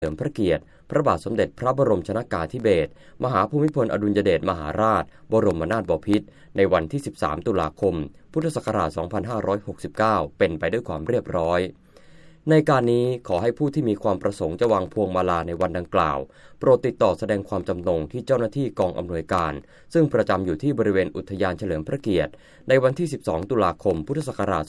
เฉลิมพระเกียรติพระบาทสมเด็จพระบรมชนกาธิเบศรมหาภูมิพลอดุลยเดชมหาราชบรมนาถบพิตรในวันที่ 13 ตุลาคม พุทธศักราช 2569 เป็นไปด้วยความเรียบร้อยในการนี้ขอให้ผู้ที่มีความประสงค์จะวางพวงมาลาในวันดังกล่าวโปรดติดต่อแสดงความจำนงที่เจ้าหน้าที่กองอำนวยการซึ่งประจำอยู่ที่บริเวณอุทยานเฉลิมพระเกียรติในวันที่ 12 ตุลาคม พุทธศักราช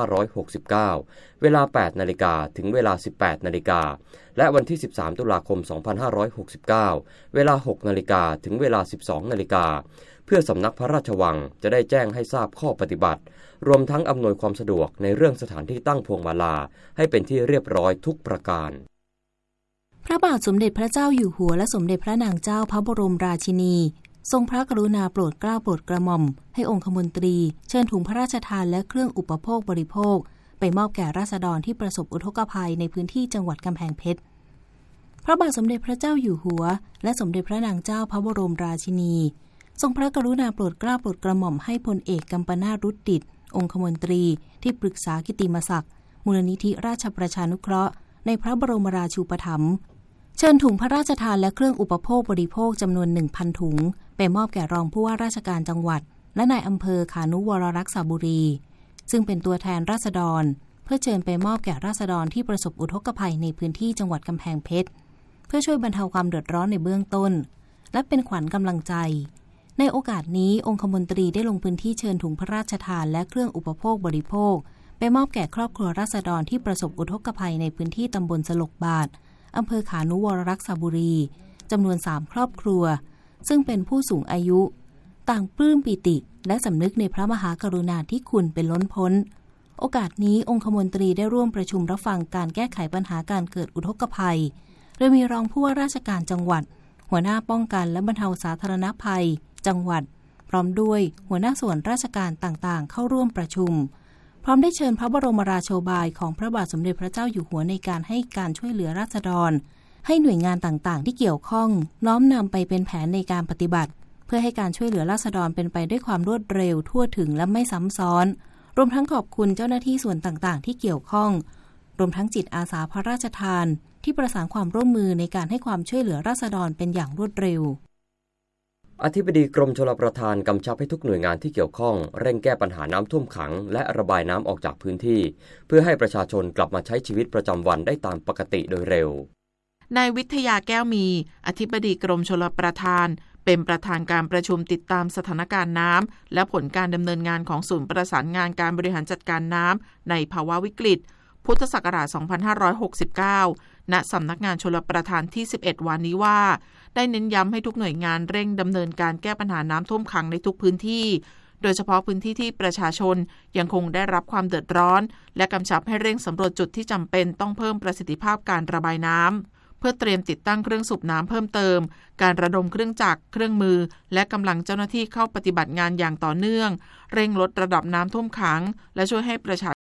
2569 เวลา 8 นาฬิกาถึงเวลา 18 นาฬิกาและวันที่ 13 ตุลาคม 2569 เวลา 6 นาฬิกาถึงเวลา 12 นาฬิกาเพื่อสำนักพระราชวังจะได้แจ้งให้ทราบข้อปฏิบัติรวมทั้งอำนวยความสะดวกในเรื่องสถานที่ตั้งพวงมาลาให้เป็นที่เรียบร้อยทุกประการพระบาทสมเด็จพระเจ้าอยู่หัวและสมเด็จพระนางเจ้าพระบรมราชินีทรงพระกรุณาโปรดเกล้าโปรดกระหม่อมให้องคมนตรีเชิญถุงพระราชทานและเครื่องอุปโภคบริโภคไปมอบแก่ราษฎรที่ประสบอุทกภัยในพื้นที่จังหวัดกำแพงเพชรพระบาทสมเด็จพระเจ้าอยู่หัวและสมเด็จพระนางเจ้าพระบรมราชินีทรงพระกรุณาโปรดเกล้าโปรดกระหม่อมให้พลเอกกัมปนาท รุตดิษฐ์องคมนตรีที่ปรึกษากิตติมศักดิ์มูลนิธิราชประชานุเคราะห์ในพระบรมราชูปถัมภ์เชิญถุงพระราชทานและเครื่องอุปโภคบริโภคจำนวน 1,000 ถุงไปมอบแก่รองผู้ว่าราชการจังหวัดและนายอำเภอขานุวรรักษาบุรีซึ่งเป็นตัวแทนราษฎรเพื่อเชิญไปมอบแก่ราษฎรที่ประสบอุทกภัยในพื้นที่จังหวัดกำแพงเพชรเพื่อช่วยบรรเทาความเดือดร้อนในเบื้องต้นและเป็นขวัญกำลังใจในโอกาสนี้องคมนตรีได้ลงพื้นที่เชิญถุงพระราชทานและเครื่องอุปโภคบริโภคไปมอบแก่ครอบครัวราษฎรที่ประสบอุทกภัยในพื้นที่ตำบลสลกบาทอำเภอขานุวรรักษาบุรีจำนวน 3 ครอบครัวซึ่งเป็นผู้สูงอายุต่างปลื้มปิติและสำนึกในพระมหากรุณาธิคุณเป็นล้นพ้นโอกาสนี้องคมนตรีได้ร่วมประชุมรับฟังการแก้ไขปัญหาการเกิดอุทกภัยโดยมีรองผู้ว่าราชการจังหวัดหัวหน้าป้องกันและบรรเทาสาธารณภัยจังหวัดพร้อมด้วยหัวหน้าส่วนราชการต่างๆเข้าร่วมประชุมพร้อมได้เชิญพระบรมราโชบายของพระบาทสมเด็จพระเจ้าอยู่หัวในการให้การช่วยเหลือราษฎรให้หน่วยงานต่างๆที่เกี่ยวข้องน้อมนำไปเป็นแผนในการปฏิบัติเพื่อให้การช่วยเหลือราษฎรเป็นไปด้วยความรวดเร็วทั่วถึงและไม่ซ้ำซ้อนรวมทั้งขอบคุณเจ้าหน้าที่ส่วนต่างๆที่เกี่ยวข้องรวมทั้งจิตอาสาพระราชทานที่ประสานความร่วมมือในการให้ความช่วยเหลือราษฎรเป็นอย่างรวดเร็วอธิบดีกรมชลประทานกำชับให้ทุกหน่วยงานที่เกี่ยวข้องเร่งแก้ปัญหาน้ำท่วมขังและระบายน้ำออกจากพื้นที่เพื่อให้ประชาชนกลับมาใช้ชีวิตประจำวันได้ตามปกติโดยเร็วนายวิทยาแก้วมีอธิบดีกรมชลประทานเป็นประธานการประชุมติดตามสถานการณ์น้ำและผลการดำเนินงานของศูนย์ประสานงานการบริหารจัดการน้ำในภาวะวิกฤตพุทธศักราช 2569 ณ สำนักงานชลประทานที่ 11 วันนี้ว่าได้เน้นย้ำให้ทุกหน่วยงานเร่งดำเนินการแก้ปัญหาน้ำท่วมขังในทุกพื้นที่โดยเฉพาะพื้นที่ที่ประชาชนยังคงได้รับความเดือดร้อนและกำชับให้เร่งสำรวจจุดที่จำเป็นต้องเพิ่มประสิทธิภาพการระบายน้ำเพื่อเตรียมติดตั้งเครื่องสูบน้ำเพิ่มเติมการระดมเครื่องจักรเครื่องมือและกำลังเจ้าหน้าที่เข้าปฏิบัติงานอย่างต่อเนื่องเร่งลดระดับน้ำท่วมขังและช่วยให้ประชา